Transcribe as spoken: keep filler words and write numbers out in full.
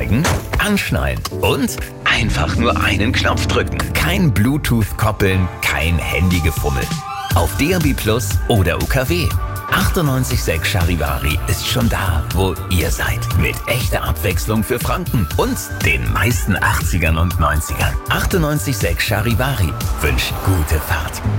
Aussteigen, Anschnallen und einfach nur einen Knopf drücken. Kein Bluetooth koppeln, kein Handygefummel. Auf D A B Plus oder U K W. achtundneunzig Komma sechs Charivari ist schon da, wo ihr seid. Mit echter Abwechslung für Franken und den meisten achtzigern und neunzigern. achtundneunzig Komma sechs Charivari wünscht gute Fahrt.